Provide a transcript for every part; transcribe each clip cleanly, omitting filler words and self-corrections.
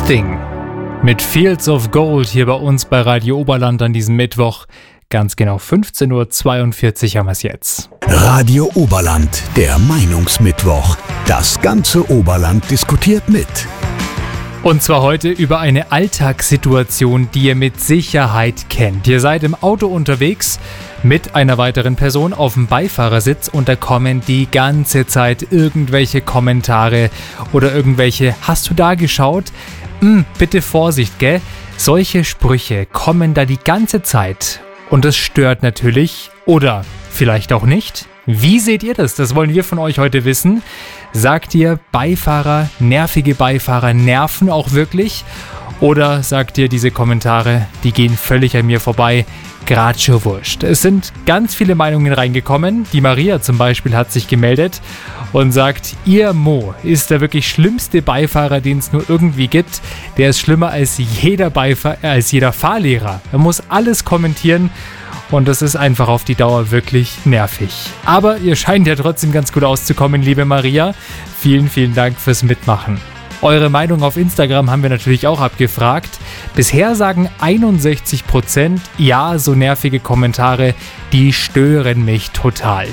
Sting mit Fields of Gold hier bei uns bei Radio Oberland an diesem Mittwoch. Ganz genau 15.42 Uhr haben wir es jetzt. Radio Oberland, der Meinungsmittwoch. Das ganze Oberland diskutiert mit. Und zwar heute über eine Alltagssituation, die ihr mit Sicherheit kennt. Ihr seid im Auto unterwegs mit einer weiteren Person auf dem Beifahrersitz und da kommen die ganze Zeit irgendwelche Kommentare oder irgendwelche "Hast du da geschaut? Bitte Vorsicht, gell?" Solche Sprüche kommen da die ganze Zeit und das stört natürlich oder vielleicht auch nicht. Wie seht ihr das? Das wollen wir von euch heute wissen. Sagt ihr, Beifahrer, nervige Beifahrer nerven auch wirklich? Oder sagt ihr, diese Kommentare, die gehen völlig an mir vorbei, grad schon wurscht? Es sind ganz viele Meinungen reingekommen. Die Maria zum Beispiel hat sich gemeldet und sagt, ihr Mo ist der wirklich schlimmste Beifahrer, den es nur irgendwie gibt. Der ist schlimmer als jeder Fahrlehrer. Er muss alles kommentieren. Und das ist einfach auf die Dauer wirklich nervig. Aber ihr scheint ja trotzdem ganz gut auszukommen, liebe Maria. Vielen, vielen Dank fürs Mitmachen. Eure Meinung auf Instagram haben wir natürlich auch abgefragt. Bisher sagen 61%, ja, so nervige Kommentare, die stören mich total.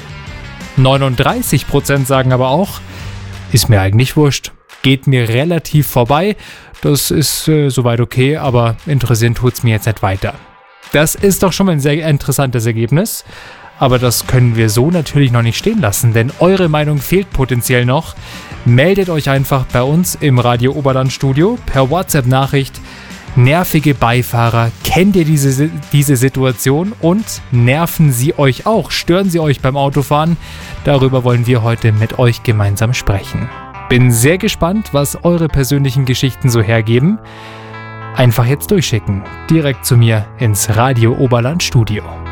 39% sagen aber auch, ist mir eigentlich wurscht. Geht mir relativ vorbei. Das ist soweit okay, aber interessieren tut's mir jetzt nicht weiter. Das ist doch schon mal ein sehr interessantes Ergebnis, aber das können wir so natürlich noch nicht stehen lassen, denn eure Meinung fehlt potenziell noch. Meldet euch einfach bei uns im Radio Oberland Studio per WhatsApp-Nachricht. Nervige Beifahrer, kennt ihr diese Situation und nerven sie euch auch? Stören sie euch beim Autofahren? Darüber wollen wir heute mit euch gemeinsam sprechen. Bin sehr gespannt, was eure persönlichen Geschichten so hergeben. Einfach jetzt durchschicken, direkt zu mir ins Radio Oberland Studio.